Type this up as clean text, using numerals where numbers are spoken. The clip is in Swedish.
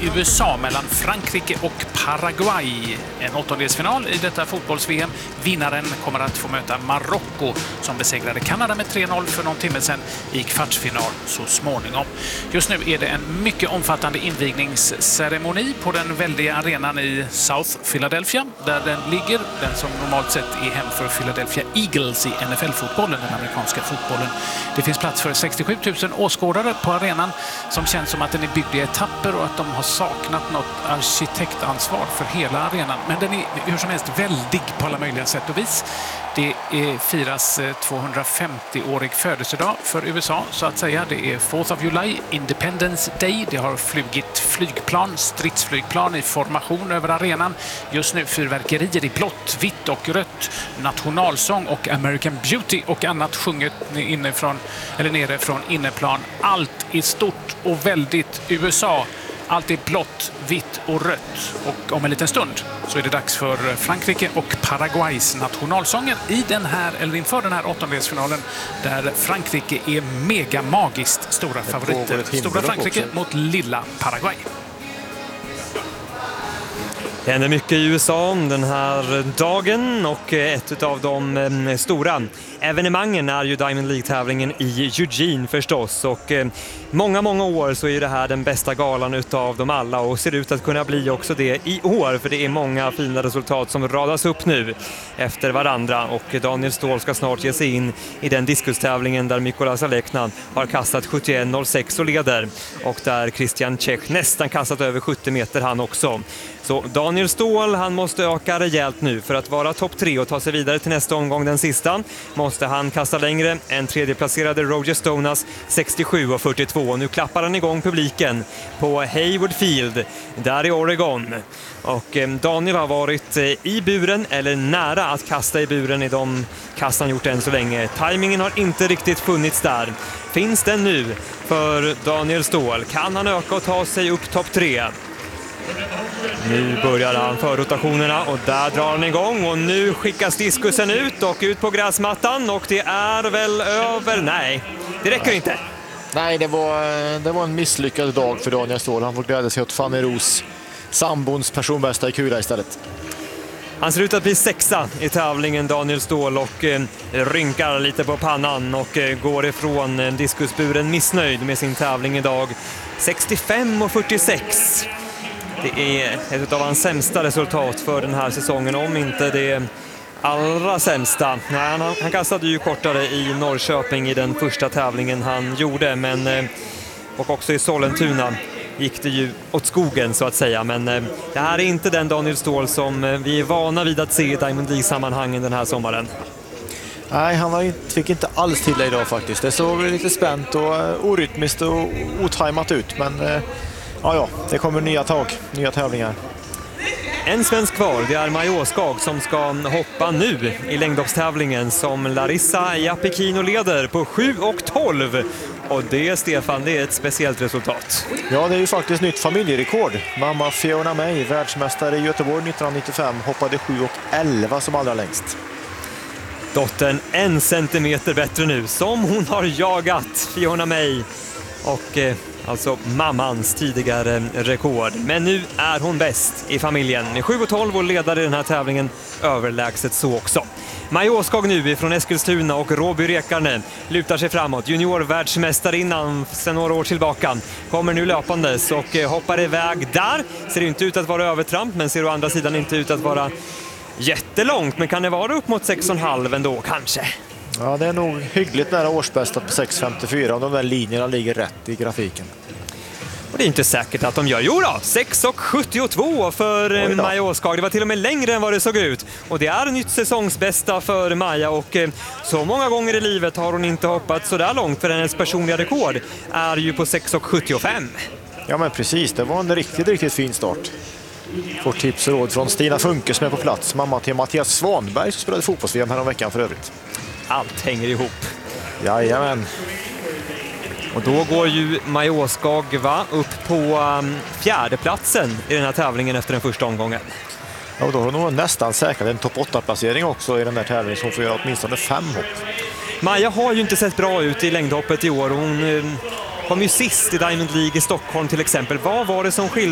USA mellan Frankrike och Paraguay. En åttondelsfinal i detta fotbolls-VM. Vinnaren kommer att få möta Marocko som besegrade Kanada med 3-0 för någon timme sedan i kvartsfinal så småningom. Just nu är det en mycket omfattande invigningsceremoni på den väldiga arenan i South Philadelphia där den ligger. Den som normalt sett är hem för Philadelphia Eagles i NFL-fotbollen, den amerikanska fotbollen. Det finns plats för 67 000 åskådare på arenan som känns som att den är byggd i etapper och att de har saknat något arkitektansvar för hela arenan. Men den är hur som helst väldig på alla möjliga sätt och vis. Det firas 250-årig födelsedag för USA så att säga. Det är 4th of July, Independence Day. Det har flugit flygplan, stridsflygplan i formation över arenan. Just nu fyrverkerier i blått, vitt och rött. Nationalsång och American Beauty och annat sjunget nere från inneplan. Allt är stort och väldigt USA. Allt är blått, vitt och rött. Och om en liten stund så är det dags för Frankrike och Paraguays nationalsånger inför den här åttondelsfinalen där Frankrike är mega magiskt stora favoriter. Stora Frankrike mot lilla Paraguay. Det händer mycket i USA den här dagen och ett av de stora evenemangen är ju Diamond League-tävlingen i Eugene förstås. Och många år så är det här den bästa galan utav dem alla och ser ut att kunna bli också det i år för det är många fina resultat som radas upp nu efter varandra. Och Daniel Ståhl ska snart ge sig in i den diskustävlingen där Mikolas Alekna har kastat 71,06 och leder. Och där Christian Čech nästan kastat över 70 meter han också. Så Daniel Ståhl, han måste öka rejält nu för att vara topp 3 och ta sig vidare till nästa omgång, den sista. Måste han kasta längre än tredjeplacerade Roger Stonas 67,42. Nu klappar han igång publiken på Hayward Field där i Oregon. Och Daniel har varit i buren eller nära att kasta i buren i de kast han gjort än så länge. Timingen har inte riktigt funnits där. Finns den nu för Daniel Ståhl? Kan han öka och ta sig upp topp 3? Nu börjar han för rotationerna och där drar han igång och nu skickas diskusen ut och ut på gräsmattan och det är väl över. Nej, det räcker inte. Nej, det var en misslyckad dag för Daniel Ståhl. Han får glädja sig åt Fanny Ros, sambons personbästa i kula istället. Han ser ut att bli 6:a i tävlingen, Daniel Ståhl, och rynkar lite på pannan och går ifrån diskusburen missnöjd med sin tävling idag. 65,46. Det är ett av hans sämsta resultat för den här säsongen, om inte det allra sämsta. Nej, han kastade ju kortare i Norrköping i den första tävlingen han gjorde, men och också i Sollentuna gick det ju åt skogen så att säga. Men det här är inte den Daniel Ståhl som vi är vana vid att se i Diamond League-sammanhangen den här sommaren. Nej, han fick inte alls till det idag faktiskt. Det såg lite spänt och orytmiskt och otajmat ut, men ja, det kommer nya tävlingar. En svensk kvar, det är Maja Åskag som ska hoppa nu i längdhoppstävlingen som Larissa Japikino leder på 7,12. Och det, Stefan, det är ett speciellt resultat. Ja, det är ju faktiskt nytt familjerekord. Mamma Fiona May, världsmästare i Göteborg 1995, hoppade 7,11 som allra längst. Dottern 1 centimeter bättre nu, som hon har jagat, Fiona May. Och alltså mammans tidigare rekord. Men nu är hon bäst i familjen med 7,12 och ledare i den här tävlingen överlägset så också. Maja Åskag nu från Eskilstuna och Råby Rekarne lutar sig framåt. Juniorvärldsmästarinnan sedan några år tillbaka kommer nu löpandes och hoppar iväg där. Ser inte ut att vara övertramp, men ser å andra sidan inte ut att vara jättelångt. Men kan det vara upp mot 6,5 ändå kanske? Ja, det är nog hyggligt nära årsbästat på 6,54 och de där linjerna ligger rätt i grafiken. Och det är inte säkert att de gör. Jo då, 6,72 för Maja Åskag. Det var till och med längre än vad det såg ut. Och det är nytt säsongsbästa för Maja. Och så många gånger i livet har hon inte hoppat så där långt, för hennes personliga rekord är ju på 6,75. Ja, men precis. Det var en riktigt fin start. Får tips och råd från Stina Funke som är på plats. Mamma till Mattias Svanberg som spelade fotbolls-VM här om veckan för övrigt. Allt hänger ihop. Jajamän. Och då går ju Maja Åskag upp på fjärde platsen i den här tävlingen efter den första omgången. Ja, och då har hon nog nästan säkrat en topp 8-placering också i den där tävlingen, så hon får göra åtminstone 5 hopp. Maja har ju inte sett bra ut i längdhoppet i år. Hon kom ju sist i Diamond League i Stockholm till exempel. Vad var det som skilde?